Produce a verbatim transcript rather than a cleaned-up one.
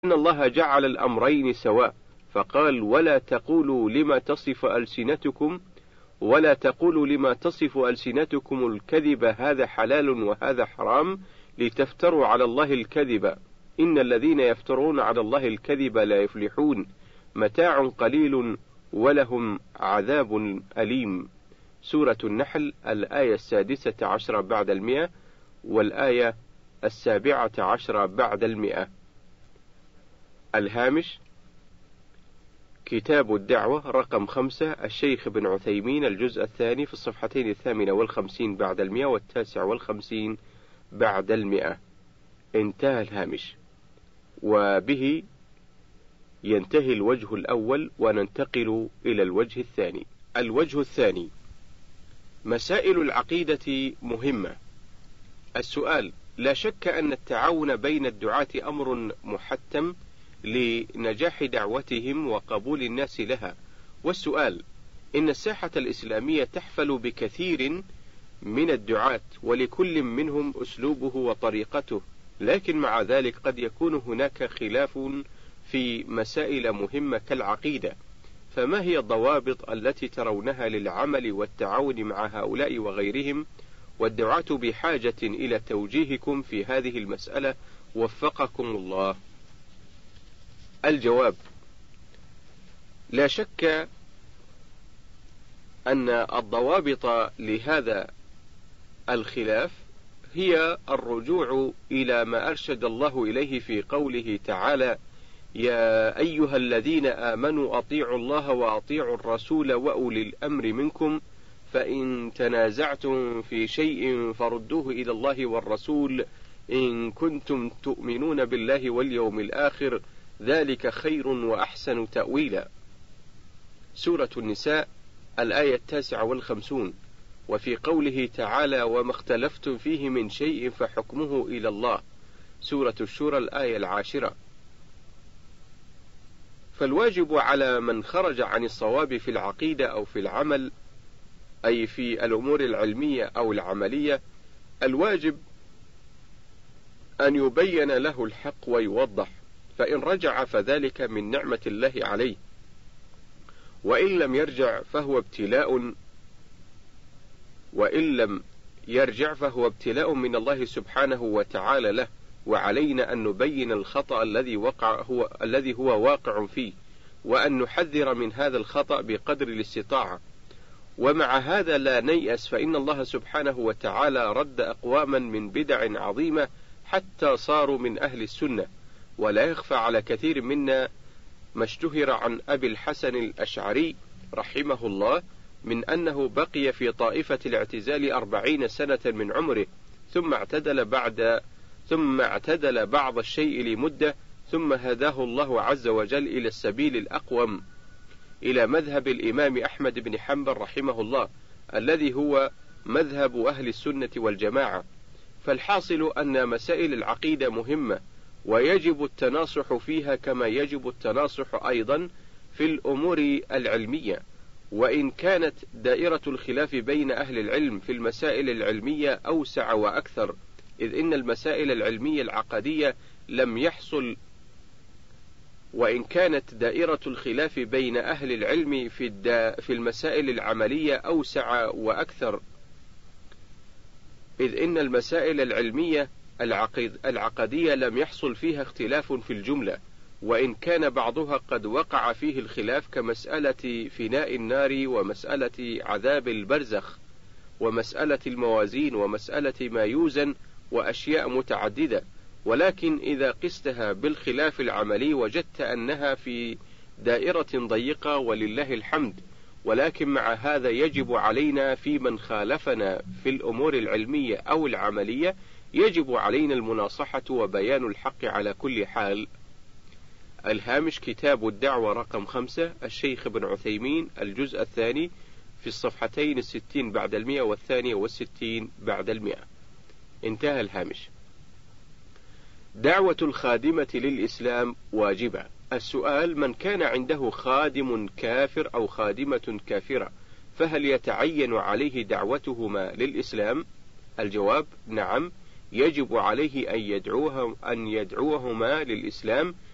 أن الله جعل الأمرين سواء، فقال: ولا تقولوا لما تصف ألسنتكم ولا تقولوا لما تصف ألسنتكم الكذب هذا حلال وهذا حرام لتفتروا على الله الكذب إن الذين يفترون على الله الكذب لا يفلحون متاع قليل ولهم عذاب أليم. سورة النحل الآية السادسة عشر بعد المئة والآية السابعة عشر بعد المئة. الهامش: كتاب الدعوة رقم خمسة، الشيخ ابن عثيمين، الجزء الثاني، في الصفحتين الثامنة والخمسين بعد المئة والتاسع والخمسين بعد المئة. انتهى الهامش. وبه ينتهي الوجه الأول، وننتقل إلى الوجه الثاني. الوجه الثاني: مسائل العقيدة مهمة. السؤال: لا شك أن التعاون بين الدعاة أمر محتم لنجاح دعوتهم وقبول الناس لها. والسؤال: إن الساحة الإسلامية تحفل بكثير من الدعاة، ولكل منهم أسلوبه وطريقته، لكن مع ذلك قد يكون هناك خلاف في مسائل مهمة كالعقيدة، فما هي الضوابط التي ترونها للعمل والتعاون مع هؤلاء وغيرهم؟ والدعاة بحاجة إلى توجيهكم في هذه المسألة وفقكم الله. الجواب: لا شك أن الضوابط لهذا الخلاف هي الرجوع إلى ما أرشد الله إليه في قوله تعالى: يا أيها الذين آمنوا أطيعوا الله وأطيعوا الرسول وأولي الأمر منكم فإن تنازعتم في شيء فردوه إلى الله والرسول إن كنتم تؤمنون بالله واليوم الآخر ذلك خير وأحسن تأويلا. سورة النساء الآية التاسعة والخمسون. وفي قوله تعالى: وما اختلفتم فيه من شيء فحكمه إلى الله. سورة الشورى الآية العاشرة. فالواجب على من خرج عن الصواب في العقيدة أو في العمل، أي في الأمور العلمية أو العملية، الواجب أن يبين له الحق ويوضح، فإن رجع فذلك من نعمة الله عليه، وإن لم يرجع فهو ابتلاء وإن لم يرجع فهو ابتلاء من الله سبحانه وتعالى له، وعلينا أن نبين الخطأ الذي وقع هو الذي هو واقع فيه، وأن نحذر من هذا الخطأ بقدر الاستطاعة. ومع هذا لا نيأس، فإن الله سبحانه وتعالى رد أقواما من بدع عظيمة حتى صاروا من أهل السنة. ولا يخفى على كثير منا ما اشتهر عن أبي الحسن الأشعري رحمه الله من أنه بقي في طائفة الاعتزال أربعين سنة من عمره، ثم اعتدل بعد ثم اعتدل بعض الشيء لمدة، ثم هداه الله عز وجل إلى السبيل الأقوم، إلى مذهب الإمام أحمد بن حنبل رحمه الله، الذي هو مذهب أهل السنة والجماعة. فالحاصل أن مسائل العقيدة مهمة، ويجب التناصح فيها كما يجب التناصح أيضا في الأمور العلمية. وإن كانت دائرة الخلاف بين أهل العلم في المسائل العلمية أوسع وأكثر، إذ إن المسائل العلمية العقدية لم يحصل وإن كانت دائرة الخلاف بين أهل العلم في, الدا في المسائل العملية أوسع وأكثر، إذ إن المسائل العلمية العقد العقدية لم يحصل فيها اختلاف في الجملة، وإن كان بعضها قد وقع فيه الخلاف كمسألة فناء النار ومسألة عذاب البرزخ ومسألة الموازين ومسألة ما يوزن وأشياء متعددة. ولكن إذا قستها بالخلاف العملي وجدت أنها في دائرة ضيقة ولله الحمد. ولكن مع هذا يجب علينا في من خالفنا في الأمور العلمية أو العملية، يجب علينا المناصحة وبيان الحق على كل حال. الهامش: كتاب الدعوة رقم خمسة، الشيخ ابن عثيمين، الجزء الثاني، في الصفحتين الستين بعد المئة والثانية والستين بعد المئة. انتهى الهامش. دعوة الخادمة للإسلام واجبة. السؤال: من كان عنده خادم كافر أو خادمة كافرة فهل يتعين عليه دعوتهما للإسلام؟ الجواب: نعم، يجب عليه أن يدعوهم أن يدعوهما للإسلام